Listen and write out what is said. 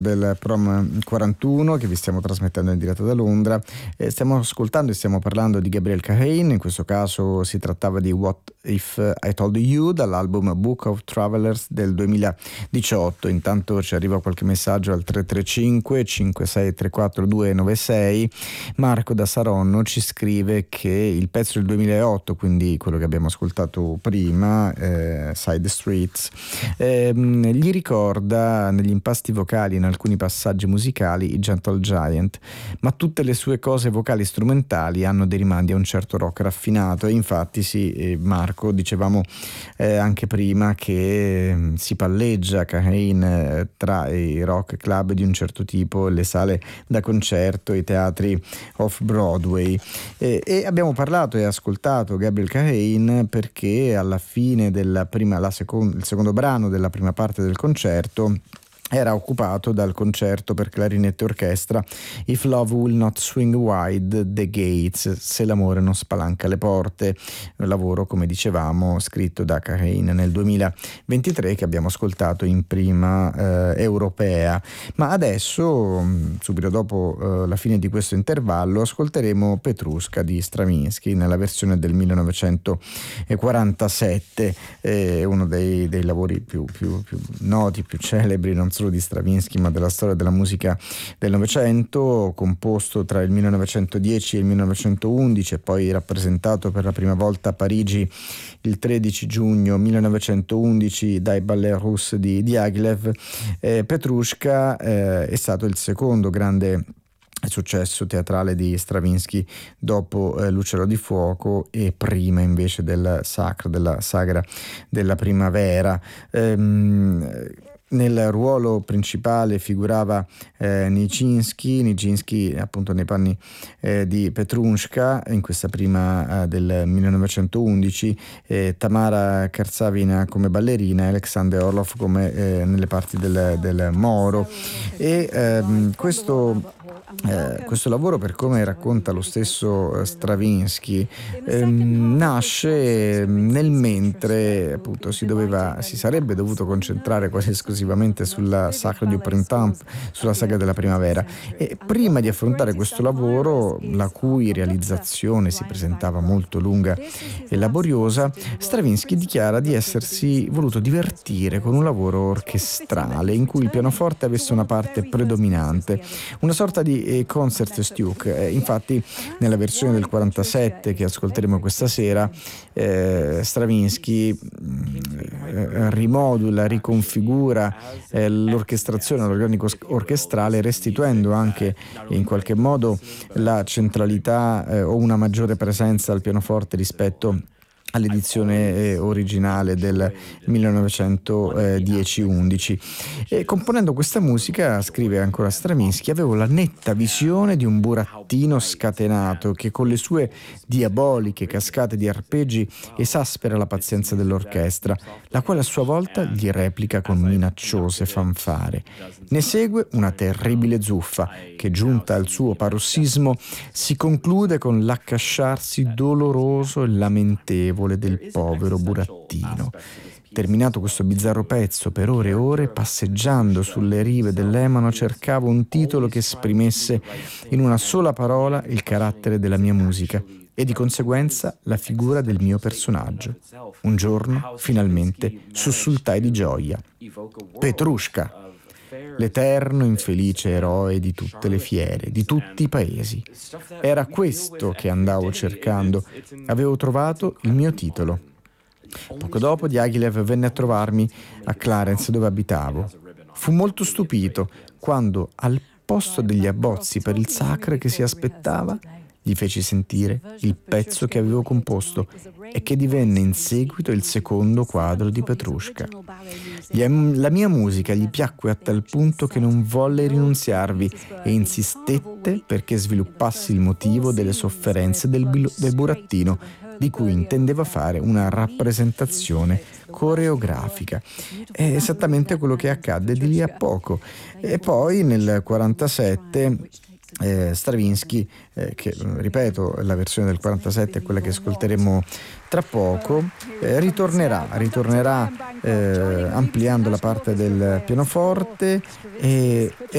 del Prom 41 che vi stiamo trasmettendo in diretta da Londra. Stiamo ascoltando e stiamo parlando di Gabriel Cahain. In questo caso si trattava di What If I Told You dall'album Book of Travelers del 2018. Intanto ci arriva qualche messaggio al 335 5634 296. Marco da Saronno ci scrive che il pezzo del 2008, quindi quello che abbiamo ascoltato prima, Side Streets, gli ricorda negli impasti vocali, in alcuni passaggi musicali, i Gentle Giant, ma tutte le sue cose vocali strumentali hanno dei rimandi a un certo rock raffinato. E infatti sì, Marco, dicevamo anche prima che si palleggia Cahain tra i rock club di un certo tipo, le sale da concerto, i teatri off Broadway, e abbiamo parlato e ascoltato Gabriel Cahain perché alla fine della il secondo brano della prima parte del concerto era occupato dal concerto per clarinetto e orchestra If Love Will Not Swing Wide the Gates, se l'amore non spalanca le porte, un lavoro, come dicevamo, scritto da Cahain nel 2023 che abbiamo ascoltato in prima europea. Ma adesso, subito dopo la fine di questo intervallo, ascolteremo Petrushka di Stravinsky nella versione del 1947, uno dei lavori più noti, più celebri, non solo di Stravinsky ma della storia della musica del Novecento, composto tra il 1910 e il 1911 e poi rappresentato per la prima volta a Parigi il 13 giugno 1911 dai Ballets Russes di Diaghilev. Petrushka è stato il secondo grande successo teatrale di Stravinsky dopo L'Uccello di Fuoco e prima invece della sagra della primavera. Nel ruolo principale figurava Nijinsky appunto nei panni di Petrushka in questa prima del 1911, Tamara Karsavina come ballerina e Alexander Orlov come nelle parti del Moro. E questo lavoro, per come racconta lo stesso Stravinsky, nasce nel mentre appunto si sarebbe dovuto concentrare quasi esclusivamente sulla Sacre du Printemps, sulla saga della primavera, e prima di affrontare questo lavoro, la cui realizzazione si presentava molto lunga e laboriosa, Stravinsky dichiara di essersi voluto divertire con un lavoro orchestrale in cui il pianoforte avesse una parte predominante, una sorta di Concertstück. Infatti nella versione del 47 che ascolteremo questa sera, Stravinsky rimodula, riconfigura l'orchestrazione, l'organico orchestrale, restituendo anche in qualche modo la centralità o una maggiore presenza al pianoforte rispetto all'edizione originale del 1910-11. E componendo questa musica, scrive ancora Stravinsky, avevo la netta visione di un burattino scatenato che con le sue diaboliche cascate di arpeggi esaspera la pazienza dell'orchestra, la quale a sua volta gli replica con minacciose fanfare. Ne segue una terribile zuffa che, giunta al suo parossismo, si conclude con l'accasciarsi doloroso e lamentevole del povero burattino. Terminato questo bizzarro pezzo, per ore e ore, passeggiando sulle rive dell'Emano, cercavo un titolo che esprimesse in una sola parola il carattere della mia musica e di conseguenza la figura del mio personaggio. Un giorno, finalmente, sussultai di gioia. Petrushka, l'eterno infelice eroe di tutte le fiere, di tutti i paesi. Era questo che andavo cercando. Avevo trovato il mio titolo. Poco dopo Diaghilev venne a trovarmi a Clarence, dove abitavo. Fu molto stupito quando, al posto degli abbozzi per il Sacre che si aspettava, gli feci sentire il pezzo che avevo composto e che divenne in seguito il secondo quadro di Petrushka. La mia musica gli piacque a tal punto che non volle rinunziarvi e insistette perché sviluppassi il motivo delle sofferenze del burattino, di cui intendeva fare una rappresentazione coreografica. È esattamente quello che accadde di lì a poco. E poi nel 1947 Stravinsky, che ripeto, la versione del 47 è quella che ascolteremo tra poco, ritornerà ampliando la parte del pianoforte e